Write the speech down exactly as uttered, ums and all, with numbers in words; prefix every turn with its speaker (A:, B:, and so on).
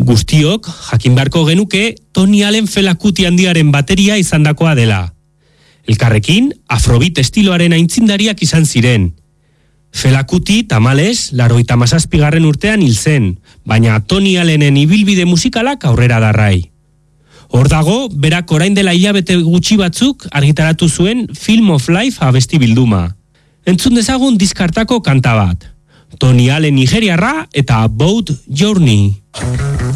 A: Guztiok, jakin beharko genuke, Tony Allen Fela Kuti handiaren bateria izandakoa dela. Elkarrekin, afrobeat estiloaren aintzindariak izan ziren. Fela Kuti, tamalez, laurogeita hamazazpigarren urtean hil zen, baina Tony Allenen ibilbide musikalak aurrera darrai. Hor dago, berak orain dela hilabete gutxi batzuk argitaratu zuen Film of Life abesti bilduma. Entzun dezagun diskartako kanta bat. Tony Allen nigeriarra eta Boat Journey.